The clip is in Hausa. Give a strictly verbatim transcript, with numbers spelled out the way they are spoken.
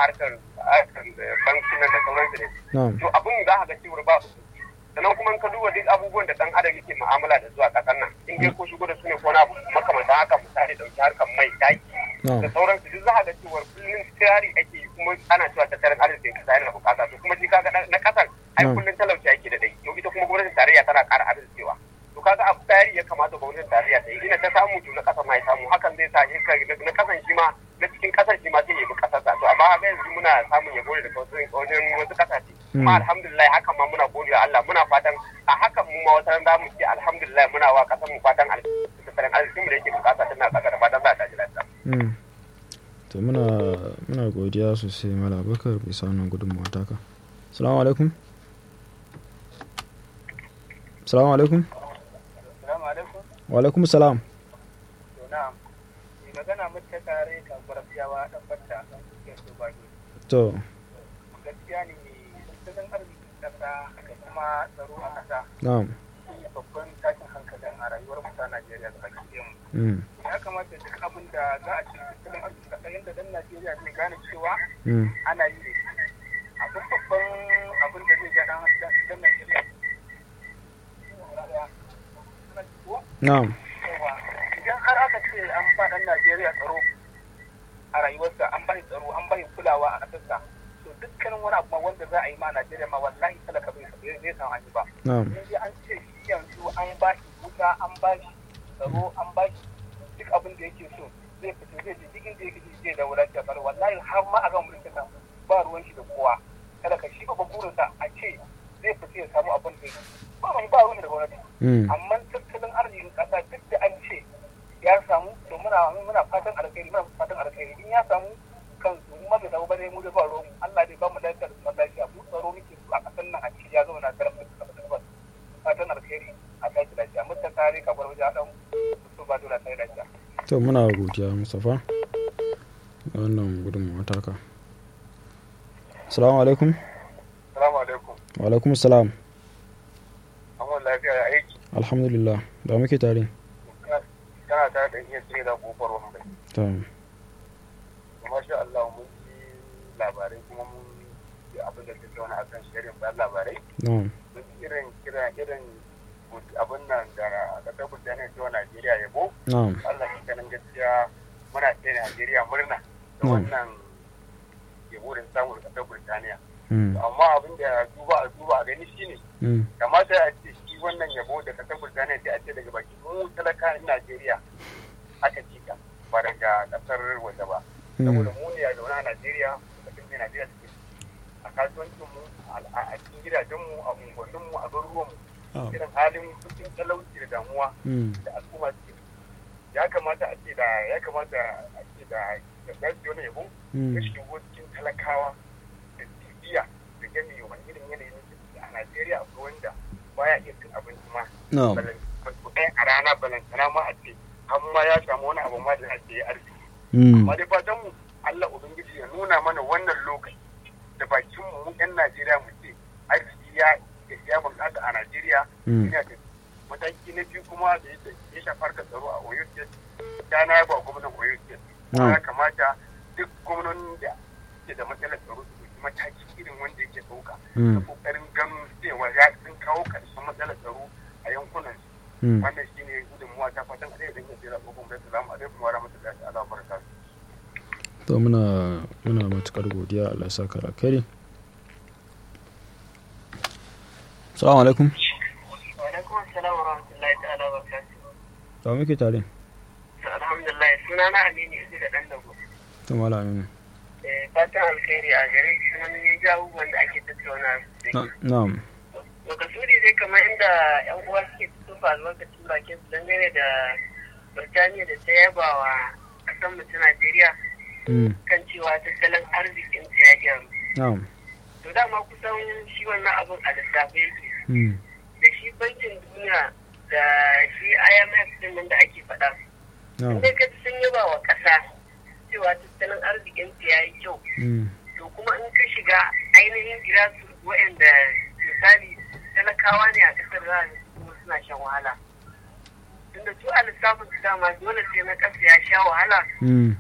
harkar harkar bankunan da sauransu ne to abin za ka ga cewa ba sannan kuma ka duba duk abubuwan da dan adam yake mu'amala da zuwa kasar nan in dai ko shigo da su ne ko na makamantan haka misali dauki harkar mai taki da sauransu duk za ka ga cewa kullum tsari ake kuma ana cewa tattalin arzikin kasa yana bukata to kuma shi kaga na kasar ai kullum talauci ake da dai to ita kuma gwamnatin tarayya tana ƙara arzikewa to kaga abu tsari ya kamata gwamnatin tarayya ta yi ina ta samu to na kasar ma ya samu hakan zai sa na kasan shi ma na cikin kasar shi ma sai ya bi kasar sa to amma ga yanzu muna samun yabo da wajen wasu kasashe kuma alhamdulillah hakan ma muna godiya Allah muna fatan a hakan mu ma wata za mu ce alhamdulillah muna wa kasar mu fatan tattalin arzikin mu da yake bukata tana kasa da fatan za ta ji lafiya to muna muna godiya sosai Malam Abubakar bisa wannan gudunmawa taka. Assalamu alaikum. Assalamu alaikum. Assalamu alaikum. Wa alaikum salam. To na'am. Ni magana muke tare kan gurfiyawa dan batta dan cikin Dubai. To gaskiya ne tattalin arzikin kasa da kuma tsaro a kasa. Na'am. Babban tashin hankalin a rayuwar mutanen Najeriya da baki mu. Mm. Ya kamata duk abin da za a ce tattalin arzikin kasa yanda dan Najeriya zai gane cewa ana yi ne. Abin babban abin da zai ga dan Najeriya. Na'am. Idan har aka ce an ba dan Najeriya tsaro a rayuwarsa an ba tsaro an ba kulawa a ƙasarsa to dukkanin wani abu wanda za a yi ma Najeriya ma wallahi talaka bai zai samu an yi ba. Yanzu an ce shi yanzu an ba shi wuta an ba shi tsaro an ba shi duk abin da yake so zai fito zai ji duk inda yake zai da wadatar tsaro wallahi har ma a ga mulkin nan ba ruwan shi da kowa talaka shi babban burinsa a ce zai fito ya samu abin da ba mai ba ruwan da gwamnati. Amma tattalin arzikin ƙasa duk da an ce ya samu to muna muna fatan alkhairi muna fatan alkhairi in ya samu kan su mu bai samu ba dai mu da ba ruwan Allah dai ba mu lafiya da kuma lafiya mu tsaro muke a ƙasar nan a ce ya zama na karfin da tabbas fatan alkhairi a kai lafiya mutan tare ka bar wajen dan su ba dole sai lafiya. To muna godiya Mustafa wannan gudunmawa taka. Assalamu alaikum. Assalamu alaikum. Wa alaikum salam. Amma lafiya ya aiki. Alhamdulillah da muke tare. Kana tare da iya sai da kofar wambai. To. Masha Allah mun ji labarai kuma mun yi abin da take wani akan shirin bayan labarai. Na'am. Mun irin kira irin abin nan da kasar Burtaniya ta Najeriya yabo. Na'am. Allah shi kanan gaskiya muna tsaye Najeriya murna da wannan yabo da samun kasar Burtaniya. Amma abin da duba a duba a gani shine kamata a ce shi wannan yabo da kasar Burtaniya sai a ce daga baki mu talaka Najeriya aka cika ba daga kasar waje ba saboda mu ne a zaune a Najeriya kasar ne Najeriya take a kasuwancin mu a cikin gidajen mu a unguwannin mu a garuruwan mu irin halin cikin talauci da damuwa da al'umma suke ya kamata a ce da ya kamata a ce da da gaskiya wani yabo ya shigo cikin talakawa da gami wani irin yanayin a Najeriya akwai wanda baya iya cin abinci ma ɗaya a rana balantana ma a ce har ma ya samu wani abu ma da ake yi arziki amma dai fatan mu Allah ubangiji ya nuna mana wannan lokaci da bakin mu yan Najeriya mu ce arziki ya ya bunƙasa a Najeriya ina da mataki na biyu kuma da ya shafar da tsaro a Oyo State ya na ba gwamnan Oyo State ya kamata duk gwamnonin da ke da matsalar tsaro mataki irin wanda yake ɗauka da kokarin ganin cewa ya sun kawo ƙarshen matsalar tsaro a yankunan wannan shi ne gudunmuwa ta fatan a ɗaya da yake jira ko kuma salamu alaikum wa rahmatullahi ta'ala wa barakatuh. To muna muna matukar godiya Allah ya saka alkhairi. Assalamu alaikum. Wa alaikum assalam wa rahmatullahi ta'ala wa barakatuh. To muke tare. Alhamdulillah sunana Aminu Idris da dan dago. To malamin. Fatan alkhairi a gare shi wani ya ji abubuwan da ake tattauna da na'am to kasuri dai kamar inda yan uwa suke tufa albarkacin bakin su dangane da Birtaniya da ta yaba wa ƙasar mu ta Najeriya kan cewa tattalin arzikin ta ya gyaru na'am to dama kusan shi wannan abin a lissafe yake da shi bankin duniya da shi I M F din nan da ake faɗa inda ka sun yaba wa ƙasa cewa tattalin arzikin ta yayi kyau to kuma in ka shiga ainihin girasu waɗanda misali talakawa ne a ƙasar za kuma suna shan wahala tunda su a lissafin su dama dole sai na ƙasa ya sha wahala